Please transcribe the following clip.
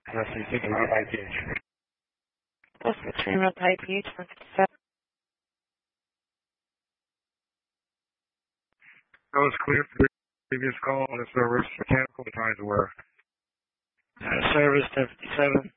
Unless you think about IPH. Plus the 3-month IPH 157. That was clear for the previous call on the service. Mechanical designs were. Service 1057.